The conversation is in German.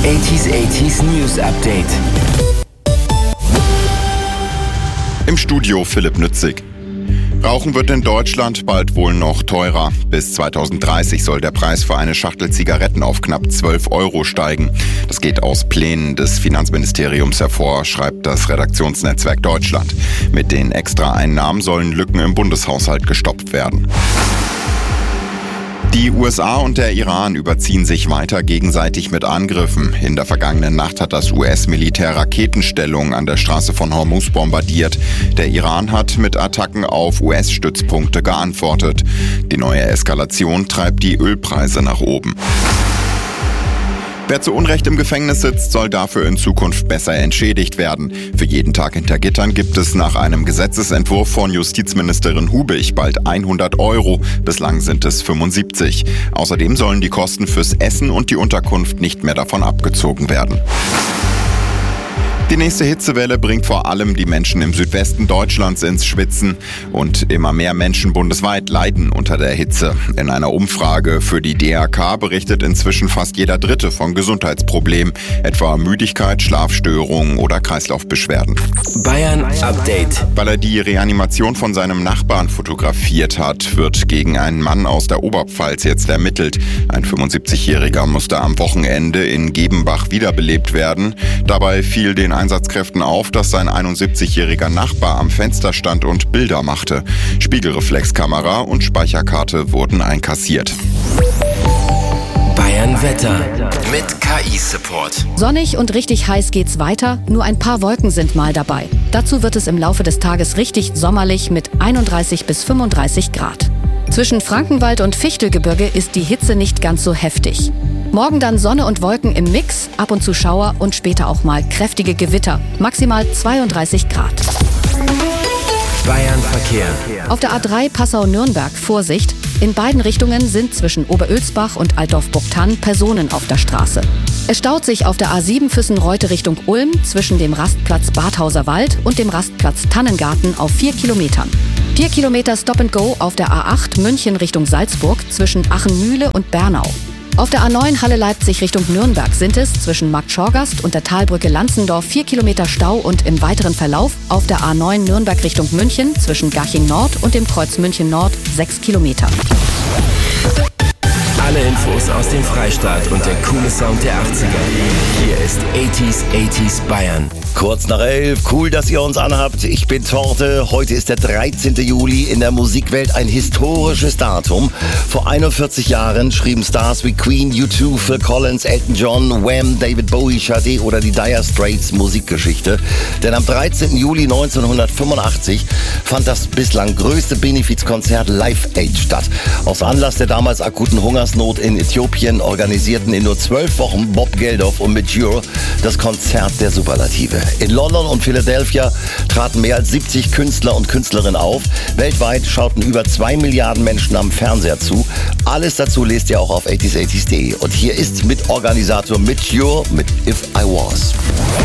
80s News Update. Im Studio Philipp Nützig. Rauchen wird in Deutschland bald wohl noch teurer. Bis 2030 soll der Preis für eine Schachtel Zigaretten auf knapp 12 € steigen. Das geht aus Plänen des Finanzministeriums hervor, schreibt das Redaktionsnetzwerk Deutschland. Mit den Extraeinnahmen sollen Lücken im Bundeshaushalt gestopft werden. Die USA und der Iran überziehen sich weiter gegenseitig mit Angriffen. In der vergangenen Nacht hat das US-Militär Raketenstellungen an der Straße von Hormuz bombardiert. Der Iran hat mit Attacken auf US-Stützpunkte geantwortet. Die neue Eskalation treibt die Ölpreise nach oben. Wer zu Unrecht im Gefängnis sitzt, soll dafür in Zukunft besser entschädigt werden. Für jeden Tag hinter Gittern gibt es nach einem Gesetzesentwurf von Justizministerin Hubig bald 100 €. Bislang sind es 75. Außerdem sollen die Kosten fürs Essen und die Unterkunft nicht mehr davon abgezogen werden. Die nächste Hitzewelle bringt vor allem die Menschen im Südwesten Deutschlands ins Schwitzen. Und immer mehr Menschen bundesweit leiden unter der Hitze. In einer Umfrage für die DRK berichtet inzwischen fast jeder Dritte von Gesundheitsproblemen, etwa Müdigkeit, Schlafstörungen oder Kreislaufbeschwerden. Bayern Update. Weil er die Reanimation von seinem Nachbarn fotografiert hat, wird gegen einen Mann aus der Oberpfalz jetzt ermittelt. Ein 75-Jähriger musste am Wochenende in Gebenbach wiederbelebt werden. Dabei fiel den Einsatzkräften auf, dass sein 71-jähriger Nachbar am Fenster stand und Bilder machte. Spiegelreflexkamera und Speicherkarte wurden einkassiert. Bayern Wetter mit KI-Support. Sonnig und richtig heiß geht's weiter, nur ein paar Wolken sind mal dabei. Dazu wird es im Laufe des Tages richtig sommerlich mit 31 bis 35 Grad. Zwischen Frankenwald und Fichtelgebirge ist die Hitze nicht ganz so heftig. Morgen dann Sonne und Wolken im Mix, ab und zu Schauer und später auch mal kräftige Gewitter, maximal 32 Grad. Bayern Verkehr. Auf der A3 Passau-Nürnberg Vorsicht. In beiden Richtungen sind zwischen Oberölsbach und Altdorf-Buchtann Personen auf der Straße. Es staut sich auf der A7 Füssen-Reute Richtung Ulm zwischen dem Rastplatz Badhauser Wald und dem Rastplatz Tannengarten auf 4 Kilometern. 4 Kilometer Stop-and-Go auf der A8 München Richtung Salzburg zwischen Achenmühle und Bernau. Auf der A9 Halle-Leipzig Richtung Nürnberg sind es zwischen Marktschorgast und der Talbrücke Lanzendorf 4 Kilometer Stau und im weiteren Verlauf auf der A9 Nürnberg Richtung München zwischen Garching Nord und dem Kreuz München Nord 6 Kilometer. Alle Infos aus dem Freistaat und der coole Sound der 80er. Hier ist 80s Bayern. Kurz nach 11, cool, dass ihr uns anhabt. Ich bin Torte. Heute ist der 13. Juli. In der Musikwelt ein historisches Datum. Vor 41 Jahren schrieben Stars wie Queen, U2, Phil Collins, Elton John, Wham, David Bowie, Sade oder die Dire Straits Musikgeschichte. Denn am 13. Juli 1985 fand das bislang größte Benefizkonzert Live Aid statt. Aus Anlass der damals akuten Hungersnot in Äthiopien organisierten in nur 12 Wochen Bob Geldof und Mature das Konzert der Superlative. In London und Philadelphia traten mehr als 70 Künstler und Künstlerinnen auf. Weltweit schauten über 2 Milliarden Menschen am Fernseher zu. Alles dazu lest ihr auch auf 80s80s.de. Und hier ist Mitorganisator Mature mit If I Was.